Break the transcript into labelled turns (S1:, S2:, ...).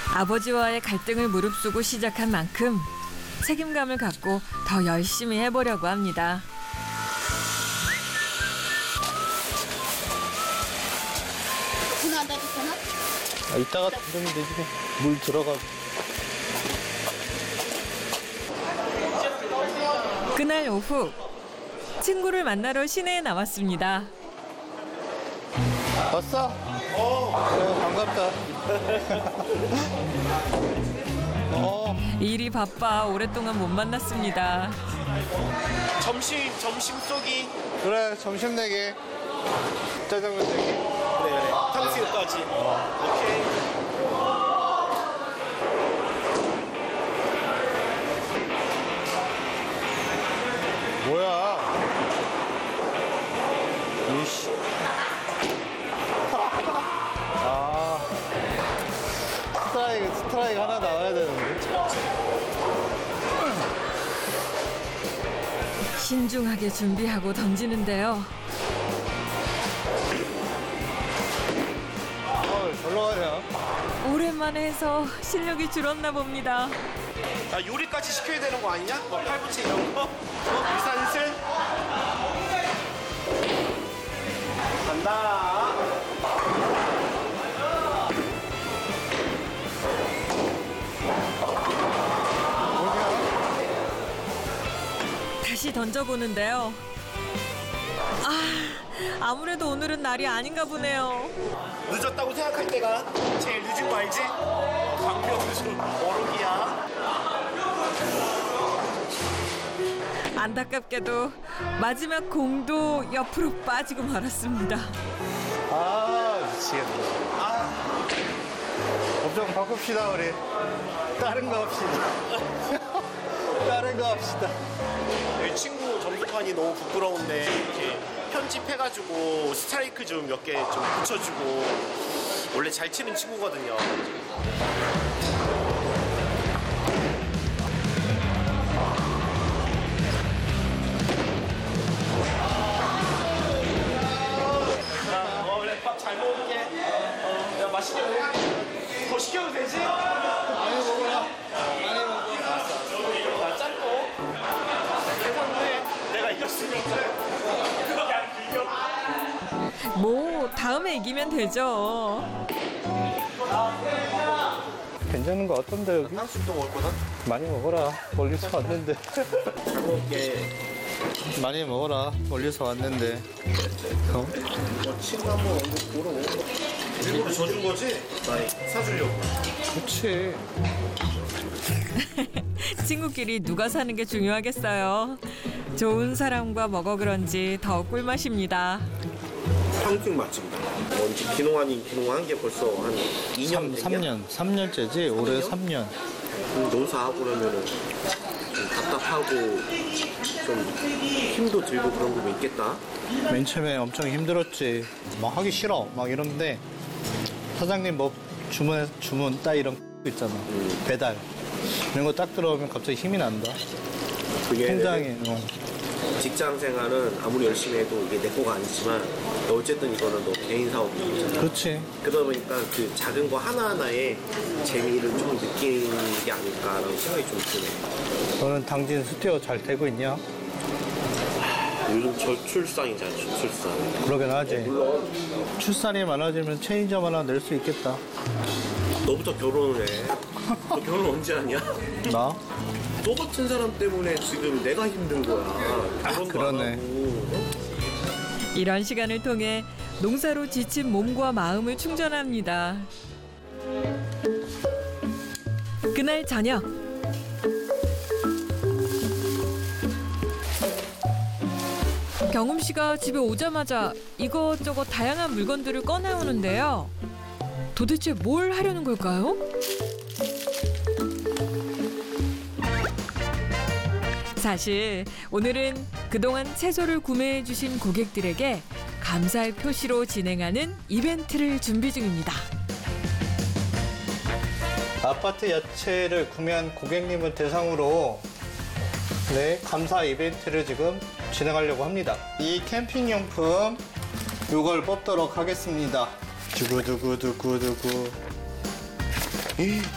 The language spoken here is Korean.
S1: 아버지와의 갈등을 무릅쓰고 시작한 만큼 책임감을 갖고 더 열심히 해보려고 합니다.
S2: 전화 안 받았잖아?
S3: 이따가 부르면 되지. 물 들어가.
S1: 그날 오후 친구를 만나러 시내에 나왔습니다.
S3: 왔어? 그래, 반갑다.
S1: 일이 바빠 오랫동안 못 만났습니다.
S4: 점심 쏘기.
S3: 그래, 점심 내기. 짜장면 내기.
S4: 그래. 탕수육까지. 오케이.
S3: 뭐야? 이씨. 아. 스트라이크 하나 나와야 되는데.
S1: 신중하게 준비하고 던지는데요.
S3: 절로 가냐?
S1: 오랜만에 해서 실력이 줄었나 봅니다.
S4: 야, 요리까지 시켜야 되는 거 아니냐? 뭐 팔부채 이런 거? 유산슬? 간다.
S1: 다시 던져보는데요. 아무래도 오늘은 날이 아닌가 보네요.
S4: 늦었다고 생각할 때가 제일 늦은 거 알지? 강명수 어록이야.
S1: 안타깝게도 마지막 공도 옆으로 빠지고 말았습니다.
S3: 미치겠네. 업종 바꿉시다, 우리. 다른 거 합시다. 다른 거 합시다.
S4: 내 친구 점수판이 너무 부끄러운데 이렇게 편집해가지고 스트라이크 좀 몇 개 좀 붙여주고. 원래 잘 치는 친구거든요. 원래 밥 잘 먹을게. 야, 맛있게 먹을게. 더 시켜도 되지? 많이 먹어라. 많이 먹어. 나 짠거. 해봤네. 내가 이겼으니까. 그냥 이겨.
S1: 뭐 다음에 이기면 되죠.
S3: 괜찮은 거 어떤데, 여기?
S4: 한숨도 먹을 거다?
S3: 많이 먹어라. 멀리서 왔는데.
S4: 잘 먹을게.
S3: 많이 먹어라. 멀리서 왔는데. 어?
S4: 친구 한번 얼굴 보러 오고. 일부러 져준 거지? 많이 사주려고.
S3: 그렇지.
S1: 친구끼리 누가 사는 게 중요하겠어요. 좋은 사람과 먹어 그런지 더 꿀맛입니다.
S4: 탕수육 맛집이다. 뭔지 기농한 게 벌써 한 2년 됐냐?
S3: 3년째지? 올해 3년.
S4: 농사하고 그러면은 좀 답답하고 좀 힘도 들고 그런 부분 있겠다.
S3: 맨 처음에 엄청 힘들었지. 막 하기 싫어. 막 이러는데 사장님 뭐 주문 딱 이런 거 있잖아. 배달. 이런 거 딱 들어오면 갑자기 힘이 난다.
S4: 그게
S3: 굉장히.
S4: 직장 생활은 아무리 열심히 해도 이게 내 거가 아니지만 어쨌든 이거는 너 개인 사업이잖아.
S3: 그렇지.
S4: 그러다 보니까 그 작은 거 하나하나에 재미를 좀 느끼는 게 아닐까라는 생각이 좀 드네.
S3: 너는 당진 스튜어 잘 되고 있냐?
S4: 요즘 저출산이잖아, 저출산.
S3: 그러긴 하지.
S4: 물론
S3: 출산이 많아지면 체인점 하나 낼 수 있겠다.
S4: 너부터 결혼을 해. 너 결혼 언제 하냐?
S3: 나?
S4: 너 같은 사람 때문에 지금 내가 힘든 거야. 결혼도
S3: 그러네.
S4: 안 하고.
S1: 이런 시간을 통해 농사로 지친 몸과 마음을 충전합니다. 그날 저녁. 경움 씨가 집에 오자마자 이것저것 다양한 물건들을 꺼내오는데요. 도대체 뭘 하려는 걸까요? 사실 오늘은 그동안 채소를 구매해 주신 고객들에게 감사의 표시로 진행하는 이벤트를 준비 중입니다.
S3: 아파트 야채를 구매한 고객님을 대상으로 감사 이벤트를 지금 진행하려고 합니다. 이 캠핑용품 요걸 뽑도록 하겠습니다. 두구두구두구두구.